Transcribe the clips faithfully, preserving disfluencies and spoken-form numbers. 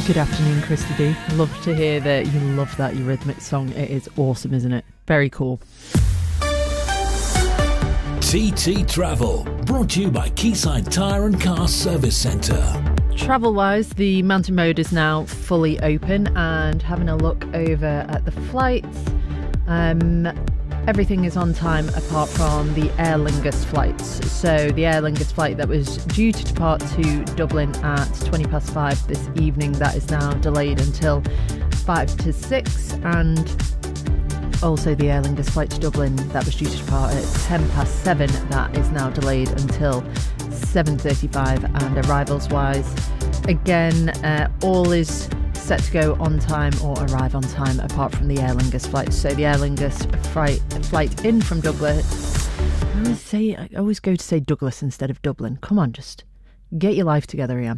Good afternoon, Christy D. Love to hear that you love that Eurythmics song. It is awesome, isn't it? Very cool. T T Travel, brought to you by Quayside Tyre and Car Service Centre. Travel-wise, the Mountain Road is now fully open, and having a look over at the flights, um, everything is on time apart from the Aer Lingus flights. So the Aer Lingus flight that was due to depart to Dublin at twenty past five this evening, that is now delayed until five to six, and also the Aer Lingus flight to Dublin that was due to depart at ten past seven, that is now delayed until seven thirty-five. And arrivals wise, again, uh, all is set to go on time or arrive on time apart from the Aer Lingus flight. So the Aer Lingus flight, flight in from Douglas, I always say I always go to say Douglas instead of Dublin. Come on, just get your life together, Ian.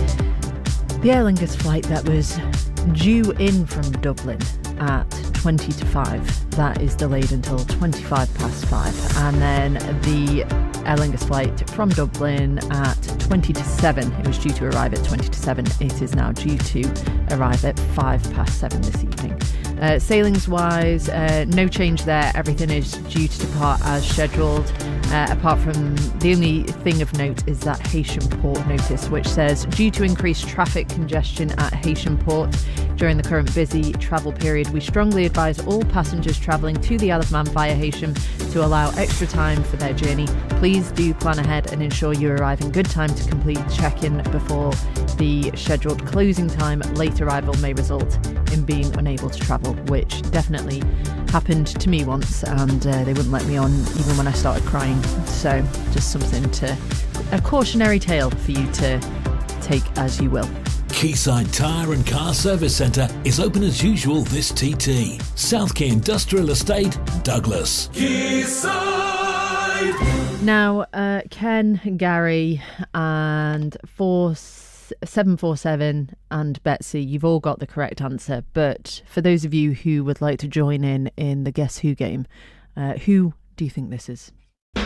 The Aer Lingus flight that was due in from Dublin at twenty to five, that is delayed until twenty-five past five. And then the Aer Lingus flight from Dublin at twenty to seven, it was due to arrive at twenty to seven, it is now due to arrive at five past seven this evening. Uh, sailings wise, uh, no change there, everything is due to depart as scheduled, uh, apart from the only thing of note is that Haitian Port notice, which says due to increased traffic congestion at Haitian Port during the current busy travel period, we strongly advise all passengers travelling to the Isle of Man via Haitian to allow extra time for their journey. Please do plan ahead and ensure you arrive in good time to complete check-in before the scheduled closing time. Late arrival may result in being unable to travel, which definitely happened to me once, and uh, they wouldn't let me on even when I started crying. So just something to, a cautionary tale for you to take as you will. Quayside Tyre and Car Service Centre is open as usual this T T. South Quay Industrial Estate, Douglas. Quayside! Now, uh, Ken, Gary and four, seven four seven and Betsy, you've all got the correct answer. But for those of you who would like to join in in the Guess Who game, uh, who do you think this is?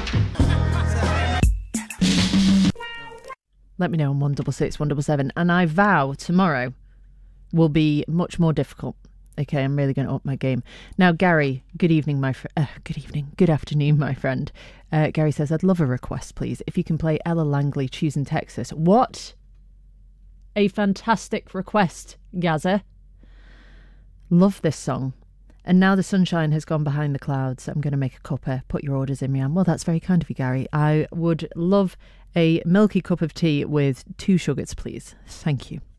Let me know on one double six one double seven, and I vow tomorrow will be much more difficult. Okay, I'm really going to up my game. Now, Gary, good evening, my friend. Uh, good evening, good afternoon, my friend. Uh, Gary says, I'd love a request, please. If you can play Ella Langley, Choosing Texas. What a fantastic request, Gaza. Love this song. And now the sunshine has gone behind the clouds. I'm going to make a cuppa. Put your orders in, Rianne. Well, that's very kind of you, Gary. I would love a milky cup of tea with two sugars, please. Thank you.